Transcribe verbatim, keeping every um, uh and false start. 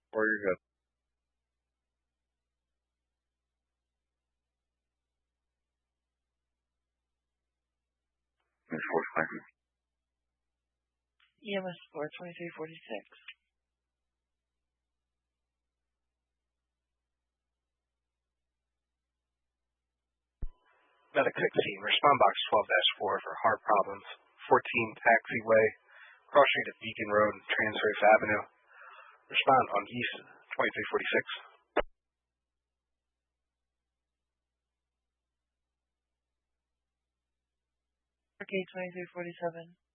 Or you're good. Miss four five. E M S four twenty-three forty-six. Medic sixteen, respond box twelve dash four for heart problems. fourteen Taxiway, cross street of Beacon Road, Transrace Avenue. Respond on East twenty-three forty-six. K twenty-three forty-seven.